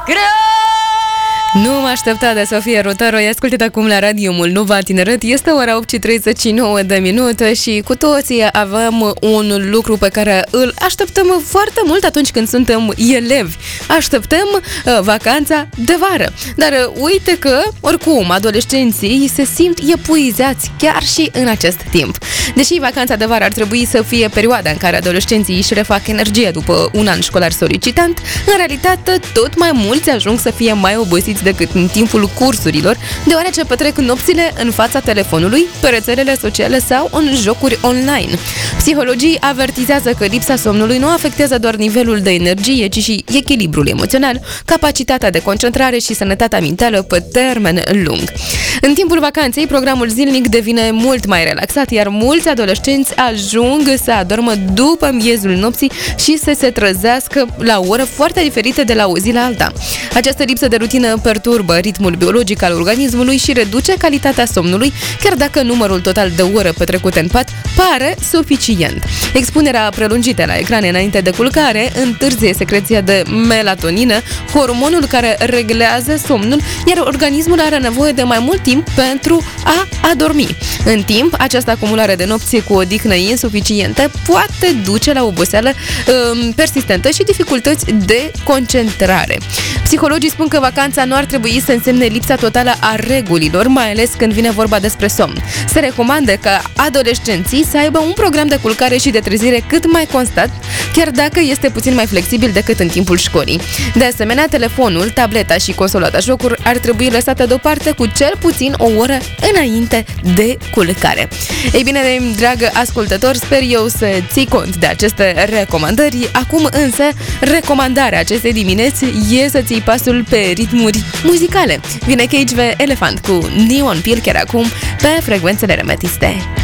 Nu mă aștepta de Sofia Rotaru, ai ascultat acum la Radio Moldova Tineret. Este ora 8:39 și cu toții avem un lucru pe care îl așteptăm foarte mult atunci când suntem elevi. Așteptăm vacanța de vară. Dar uite că, oricum, adolescenții se simt epuizați chiar și în acest timp. Deși vacanța de vară ar trebui să fie perioada în care adolescenții își refac energia după un an școlar solicitant, în realitate tot mai mulți ajung să fie mai obosiți decât în timpul cursurilor, deoarece petrec nopțile în fața telefonului, pe rețelele sociale sau în jocuri online. Psihologii avertizează că lipsa somnului nu afectează doar nivelul de energie, ci și echilibrul emoțional, capacitatea de concentrare și sănătatea mentală pe termen lung. În timpul vacanței, programul zilnic devine mult mai relaxat, iar mulți adolescenți ajung să adormă după miezul nopții și să se trezească la o oră foarte diferită de la o zi la alta. Această lipsă de rutină perturbă ritmul biologic al organismului și reduce calitatea somnului, chiar dacă numărul total de ore petrecute în pat pare suficient. Expunerea prelungită la ecrane înainte de culcare întârzie secreția de melatonină, hormonul care reglează somnul, iar organismul are nevoie de mai mult timp pentru a adormi. În timp, această acumulare de nopți cu odihnă insuficientă poate duce la oboseală persistentă și dificultăți de concentrare. Psihologii spun că vacanța nu ar trebui să însemne lipsa totală a regulilor, mai ales când vine vorba despre somn. Se recomandă ca adolescenții să aibă un program de culcare și de trezire cât mai constant, chiar dacă este puțin mai flexibil decât în timpul școlii. De asemenea, telefonul, tableta și consola de jocuri ar trebui lăsate deoparte cu cel puțin o oră înainte de culcare. Ei bine, dragă ascultător, sper eu să ții cont de aceste recomandări. Acum însă, recomandarea acestei dimineți e să ții pasul pe ritmuri muzicale. Vine KHV Elefant cu Neon Pill chiar acum pe frecvențele remetiste.